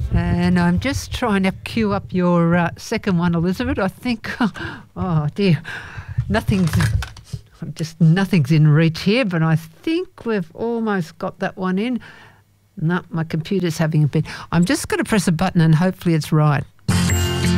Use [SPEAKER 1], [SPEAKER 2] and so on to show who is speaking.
[SPEAKER 1] And I'm just trying to queue up your second one, Elizabeth. I think, oh dear, nothing's in reach here, but I think we've almost got that one in. No, my computer's having a bit. I'm just going to press a button and hopefully it's right.